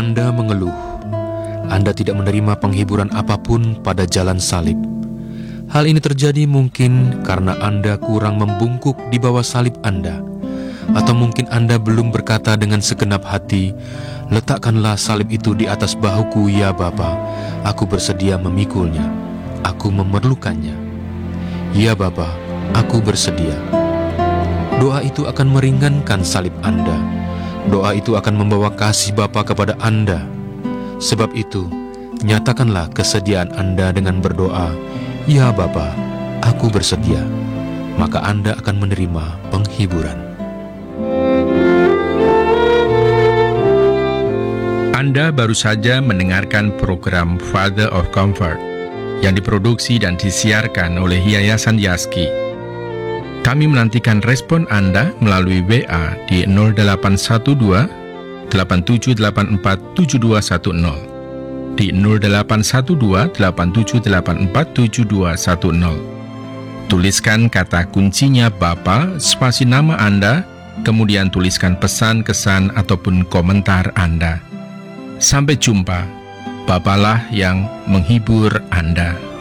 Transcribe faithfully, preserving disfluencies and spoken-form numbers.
Anda mengeluh, Anda tidak menerima penghiburan apapun pada jalan salib. Hal ini terjadi mungkin karena Anda kurang membungkuk di bawah salib Anda, atau mungkin Anda belum berkata dengan segenap hati, "Letakkanlah salib itu di atas bahuku, ya Bapa, aku bersedia memikulnya, aku memerlukannya. Ya Bapa, aku bersedia." Doa itu akan meringankan salib Anda. Doa itu akan membawa kasih Bapa kepada Anda. Sebab itu, nyatakanlah kesediaan Anda dengan berdoa, "Ya Bapa, aku bersedia." Maka Anda akan menerima penghiburan. Anda baru saja mendengarkan program Father of Comfort yang diproduksi dan disiarkan oleh Yayasan Yaski. Kami menantikan respon Anda melalui W A di nol delapan satu dua, delapan tujuh delapan empat, tujuh dua satu nol, di nol delapan satu dua, delapan tujuh delapan empat, tujuh dua satu nol. Tuliskan kata kuncinya Bapa, spasi nama Anda, kemudian tuliskan pesan, kesan, ataupun komentar Anda. Sampai jumpa, Bapalah yang menghibur Anda.